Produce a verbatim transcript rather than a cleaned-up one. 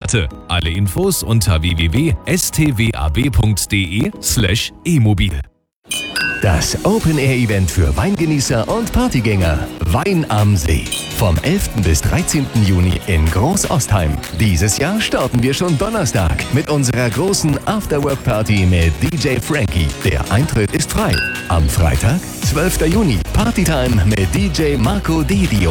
Rabatte. Alle Infos unter w w w punkt s t w a b punkt d e slash e-mobil. Das Open-Air-Event für Weingenießer und Partygänger. Wein am See. Vom elften bis dreizehnten Juni in Großostheim. Dieses Jahr starten wir schon Donnerstag mit unserer großen Afterwork-Party mit D J Frankie. Der Eintritt ist frei. Am Freitag, zwölften Juni, Partytime mit D J Marco Dedio.